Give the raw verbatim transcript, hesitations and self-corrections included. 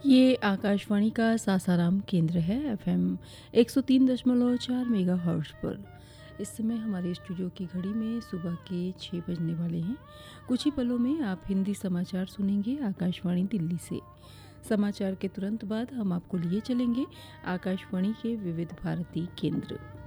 ये आकाशवाणी का सासाराम केंद्र है एफएम एक सौ तीन दशमलव चार मेगा हर्ट्ज पर। इस समय हमारे स्टूडियो की घड़ी में सुबह के छः बजने वाले हैं। कुछ ही पलों में आप हिंदी समाचार सुनेंगे आकाशवाणी दिल्ली से। समाचार के तुरंत बाद हम आपको लिए चलेंगे आकाशवाणी के विविध भारती केंद्र।